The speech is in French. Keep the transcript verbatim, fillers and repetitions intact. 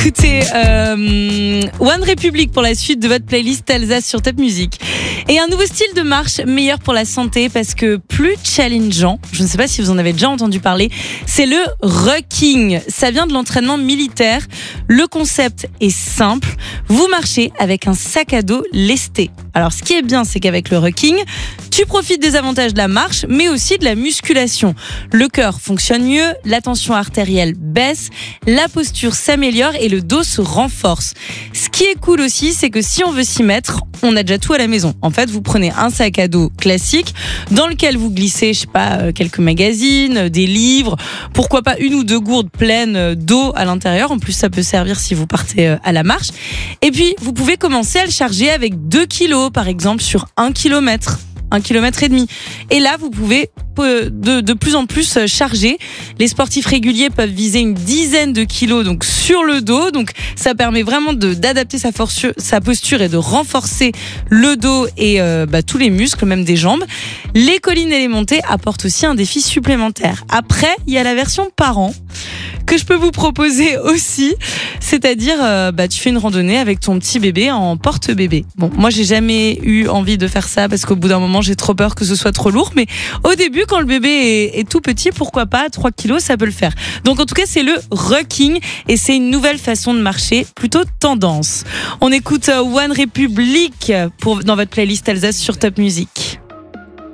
écoutez euh, One Republic pour la suite de votre playlist Alsace sur Top Music. Et un nouveau style de marche meilleur pour la santé parce que plus challengeant, je ne sais pas si vous en avez déjà entendu parler, c'est le rucking. Ça vient de l'entraînement militaire. Le concept est simple. Vous marchez avec un sac à dos lesté. Alors ce qui est bien, c'est qu'avec le rucking, tu profites des avantages de la marche, mais aussi de la musculation. Le cœur fonctionne mieux, la tension artérielle baisse, la posture s'améliore et le dos se renforce. Ce qui est cool aussi, c'est que si on veut s'y mettre, on a déjà tout à la maison. En fait, vous prenez un sac à dos classique dans lequel vous glissez, je sais pas, quelques magazines, des livres, pourquoi pas une ou deux gourdes pleines d'eau à l'intérieur. En plus, ça peut servir si vous partez à la marche. Et puis, vous pouvez commencer à le charger avec deux kilos, par exemple, sur un kilomètre. Un kilomètre et demi. Et là, vous pouvez de, de plus en plus charger. Les sportifs réguliers peuvent viser une dizaine de kilos donc sur le dos. Donc, ça permet vraiment de, d'adapter sa, force, sa posture et de renforcer le dos et euh, bah, tous les muscles, même des jambes. Les collines et les montées apportent aussi un défi supplémentaire. Après, il y a la version parent que je peux vous proposer aussi, c'est-à-dire euh, bah, tu fais une randonnée avec ton petit bébé en porte-bébé. Bon, moi j'ai jamais eu envie de faire ça parce qu'au bout d'un moment j'ai trop peur que ce soit trop lourd, mais au début quand le bébé est, est tout petit, pourquoi pas, trois kilos ça peut le faire. Donc en tout cas c'est le rucking et c'est une nouvelle façon de marcher, plutôt tendance. On écoute One Republic pour, dans votre playlist Alsace sur Top Music.